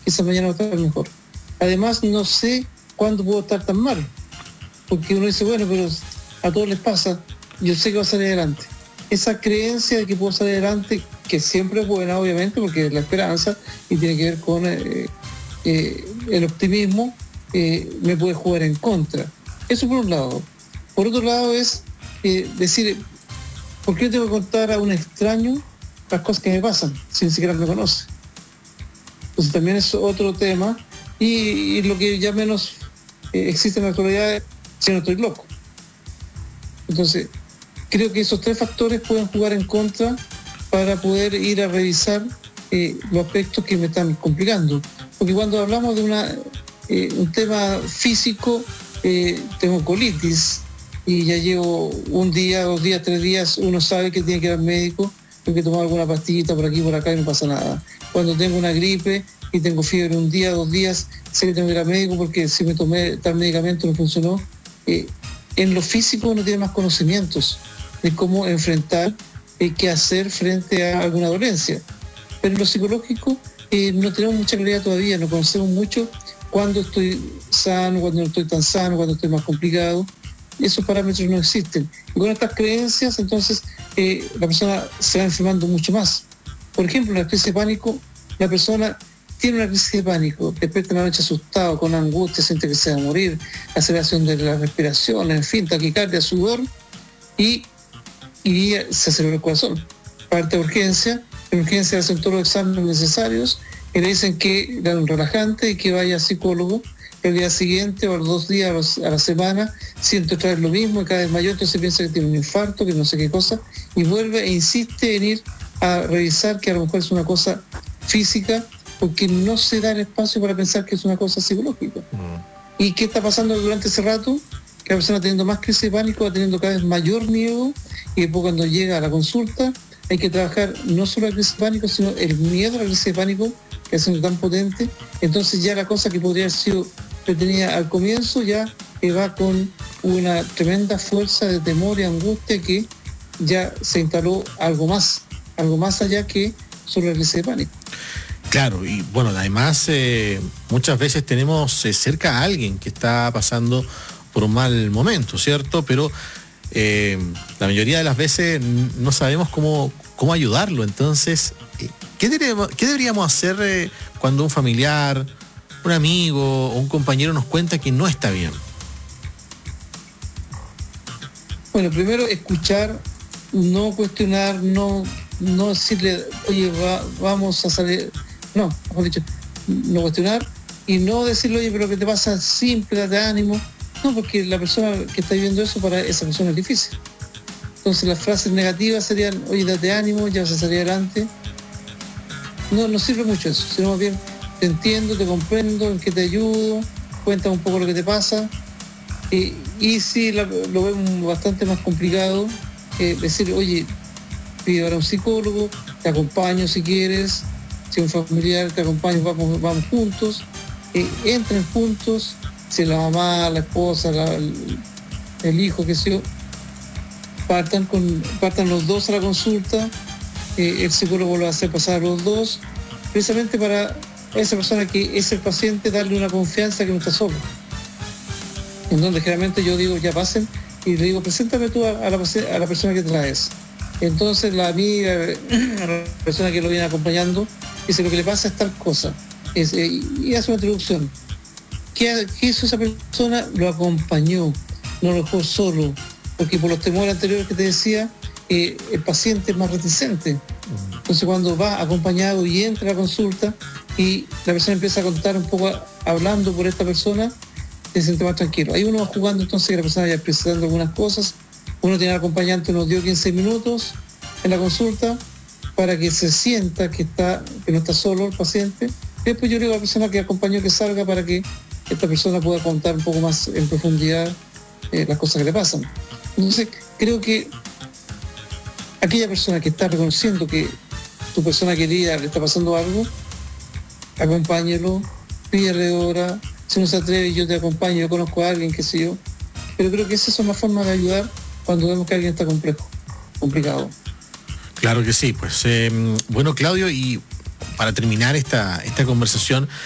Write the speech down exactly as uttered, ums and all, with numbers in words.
quizás mañana va a estar mejor. Además, no sé cuándo puedo estar tan mal, porque uno dice, bueno, pero a todos les pasa, yo sé que va a salir adelante. Esa creencia de que puedo salir adelante, que siempre es buena, obviamente, porque es la esperanza y tiene que ver con eh, eh, el optimismo, eh, me puede jugar en contra. Eso por un lado. Por otro lado es eh, decir, ¿por qué tengo que contar a un extraño las cosas que me pasan, si ni siquiera me conoce? Entonces también es otro tema, y, y lo que ya menos eh, existe en la actualidad es si no estoy loco. Entonces, creo que esos tres factores pueden jugar en contra para poder ir a revisar eh, los aspectos que me están complicando. Porque cuando hablamos de una, eh, un tema físico, eh, tengo colitis y ya llevo un día, dos días, tres días, uno sabe que tiene que ir al médico, tengo que tomar alguna pastillita por aquí, por acá y no pasa nada. Cuando tengo una gripe y tengo fiebre un día, dos días, sé que tengo que ir al médico porque si me tomé tal medicamento no funcionó. Eh, en lo físico uno tiene más conocimientos de cómo enfrentar eh, qué hacer frente a alguna dolencia. Pero en lo psicológico eh, no tenemos mucha claridad todavía, no conocemos mucho cuándo estoy sano, cuándo no estoy tan sano, cuándo estoy más complicado. Esos parámetros no existen. Y con estas creencias, entonces, eh, la persona se va enfermando mucho más. Por ejemplo, en la crisis de pánico, la persona tiene una crisis de pánico, despierta en la noche asustado, con angustia, siente que se va a morir, aceleración de la respiración, en fin, taquicardia, sudor, y, y se acelera el corazón. Parte de urgencia, en urgencia hacen todos los exámenes necesarios, y le dicen que dan un relajante y que vaya a psicólogo. El día siguiente o los dos días a la semana siente otra vez lo mismo y cada vez mayor, entonces piensa que tiene un infarto, que no sé qué cosa, y vuelve e insiste en ir a revisar que a lo mejor es una cosa física, porque no se da el espacio para pensar que es una cosa psicológica. Mm. ¿Y qué está pasando durante ese rato? Que la persona teniendo más crisis de pánico va teniendo cada vez mayor miedo, y después cuando llega a la consulta hay que trabajar no solo la crisis de pánico, sino el miedo a la crisis de pánico, que es tan potente. Entonces ya la cosa que podría haber sido retenida al comienzo ya eh, va con una tremenda fuerza de temor y angustia, que ya se instaló algo más, algo más allá que solo la crisis de pánico. Claro, y bueno, además eh, muchas veces tenemos eh, cerca a alguien que está pasando por un mal momento, ¿cierto? Pero eh, la mayoría de las veces no sabemos cómo, cómo ayudarlo. Entonces, eh, ¿qué, deberíamos, ¿qué deberíamos hacer eh, cuando un familiar, un amigo o un compañero nos cuenta que no está bien? Bueno, primero escuchar, no cuestionar, no, no decirle, oye, va, vamos a salir... No, mejor dicho, no cuestionar y no decirle, oye, pero lo que te pasa es simple, date ánimo. No, porque la persona que está viviendo eso, para esa persona es difícil. Entonces las frases negativas serían, oye, date ánimo, ya vas a salir adelante. No, no sirve mucho eso, sino más bien, te entiendo, te comprendo, en qué te ayudo, cuéntame un poco lo que te pasa. Y, y si la, lo vemos bastante más complicado, eh, decir, oye, pide ahora un psicólogo, te acompaño si quieres. Si un familiar te acompaña, vamos, vamos juntos, eh, entren juntos, si la mamá, la esposa, la, el, el hijo, qué sé yo, partan, con, partan los dos a la consulta, eh, el psicólogo lo va a hacer pasar a los dos, precisamente para esa persona que es el paciente darle una confianza que no está solo. En donde generalmente yo digo, ya pasen, y le digo, preséntame tú a, a, la, a la persona que traes. Entonces la amiga, la persona que lo viene acompañando, dice, lo que le pasa es tal cosa, es, eh, y hace una introducción. ¿Qué, ¿Qué hizo esa persona? Lo acompañó, no lo dejó solo, porque por los temores anteriores que te decía, eh, el paciente es más reticente. Entonces cuando va acompañado y entra a la consulta y la persona empieza a contar un poco, hablando por esta persona, se siente más tranquilo. Ahí uno va jugando, entonces, que la persona vaya presentando algunas cosas. Uno tiene al acompañante, nos dio quince minutos en la consulta, para que se sienta que está que no está solo el paciente. Después yo le digo a la persona que acompañó que salga, para que esta persona pueda contar un poco más en profundidad eh, las cosas que le pasan. Entonces, creo que aquella persona que está reconociendo que tu persona querida le está pasando algo, acompáñelo, pídele hora, si no se atreve, yo te acompaño, yo conozco a alguien, qué sé yo. Pero creo que esa es una forma de ayudar cuando vemos que alguien está complejo, complicado. Claro que sí, pues eh, bueno, Claudio, y para terminar esta, esta conversación,